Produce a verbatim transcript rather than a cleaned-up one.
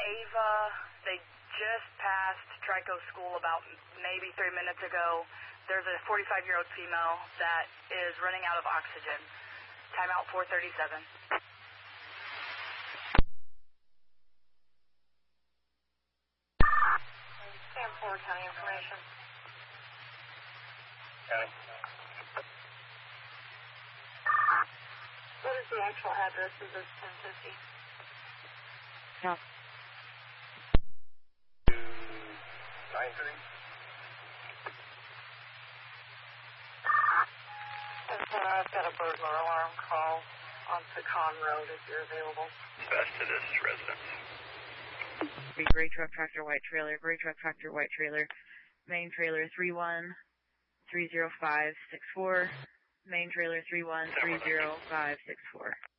Ava. They just passed Trico School about maybe three minutes ago. There's a forty-five-year-old female that is running out of oxygen. Timeout four thirty-seven. Sam four, county information. County. What is the actual address of this ten fifty? No. nine three. And so I've got a burglar alarm call on Pecan Road if you're available. Best to this residence. Gray truck, tractor, white trailer, gray truck, tractor, white trailer, main trailer three one three zero five six four, main trailer three one three zero five six four.